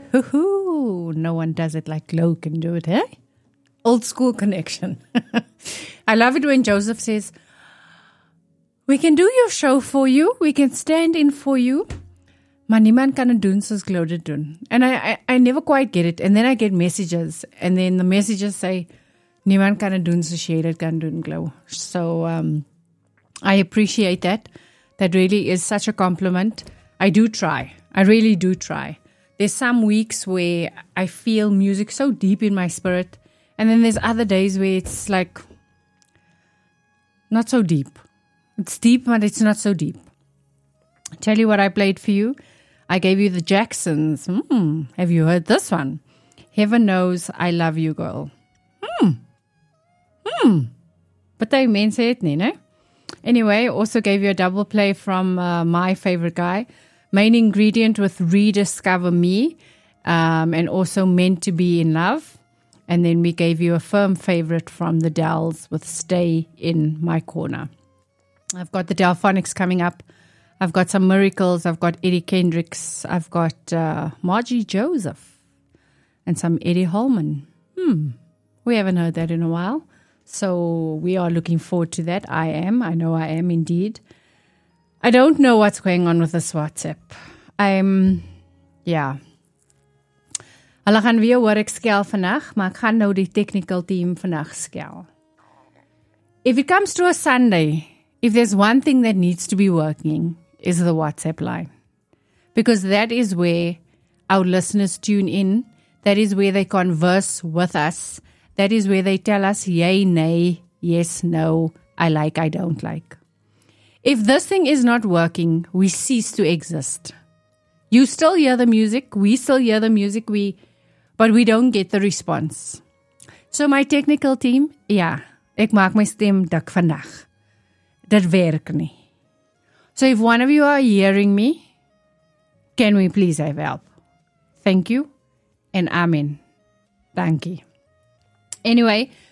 Hoo-hoo. No one does it like Glow can do it, eh? Old school connection. I love it when Joseph says, we can do your show for you. We can stand in for you. Maar niemand kan het doen soos Glow dit doen. And I never quite get it. And then I get messages. And then the messages say, niemand kan het doen soos jy dit kan doen, Glow. So I appreciate that. That really is such a compliment. I do try. I really do try. There's some weeks where I feel music so deep in my spirit. And then there's other days where it's like not so deep. It's deep, but it's not so deep. Tell you what I played for you. I gave you the Jacksons. Have you heard this one? Heaven Knows I Love You, Girl. But they men say it, no? Anyway, also gave you a double play from my favorite guy. Main Ingredient with Rediscover Me. And also Meant to Be in Love. And then we gave you a firm favorite from the Dells with Stay in My Corner. I've got the Delphonics coming up. I've got some Miracles. I've got Eddie Kendricks. I've got Margie Joseph. And some Eddie Holman. We haven't heard that in a while. So we are looking forward to that. I am. I know I am indeed. I don't know what's going on with this WhatsApp. Hulle gaan weer hoor ek skel vandag, maar ek gaan nou die technical team vandag skel. If it comes to a Sunday, if there's one thing that needs to be working, is the WhatsApp line. Because that is where our listeners tune in. That is where they converse with us. That is where they tell us yay, nay, yes, no, I like, I don't like. If this thing is not working, we cease to exist. You still hear the music, we still hear the music, but we don't get the response. So my technical team, ek maak my stem dik vandag. Dit werk nie. So if one of you are hearing me, can we please have help? Thank you and amen. Dankie. Anyway,